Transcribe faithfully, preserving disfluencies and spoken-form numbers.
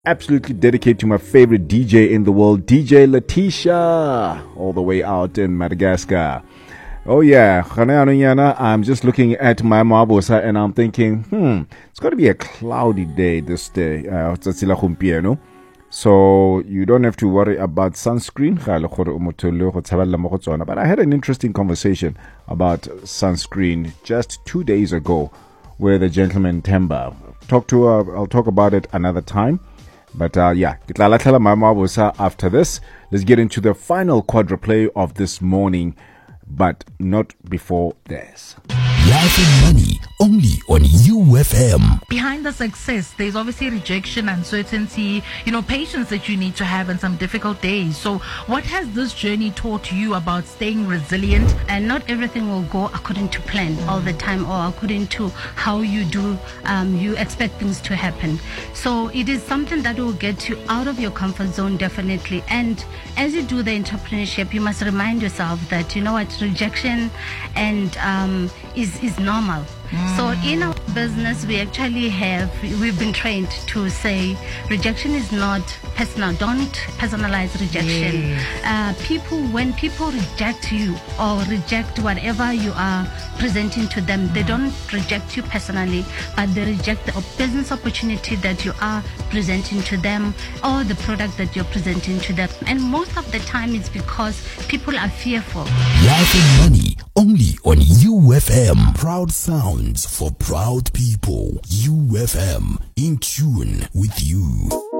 absolutely dedicate to my favorite D J in the world, D J Letitia, all the way out in Madagascar. Oh yeah, I'm just looking at my Mabosa and I'm thinking, hmm, it's going to be a cloudy day this day. Uh, so you don't have to worry about sunscreen. But I had an interesting conversation about sunscreen just two days ago with a gentleman, Temba. Talk to her, I'll talk about it another time. But uh, yeah, after this, let's get into the final quadruplay of this morning, but not before this. Life and Money, only on U F M. Behind the success, there's obviously rejection, uncertainty, you know, patience that you need to have in some difficult days. So what has this journey taught you about staying resilient? And not everything will go according to plan all the time or according to how you do, um, you expect things to happen. So it is something that will get you out of your comfort zone, definitely. And as you do the entrepreneurship, you must remind yourself that, you know what, rejection and um, is is normal. Mm. So in our business, we actually have, we've been trained to say rejection is not personal. Don't personalize rejection. Yes. Uh, people, when people reject you or reject whatever you are presenting to them, mm. they don't reject you personally, but they reject the business opportunity that you are presenting to them or the product that you're presenting to them. And most of the time it's because people are fearful. Life and Money, only on U F M. Proud sounds for proud people. U F M, in tune with you.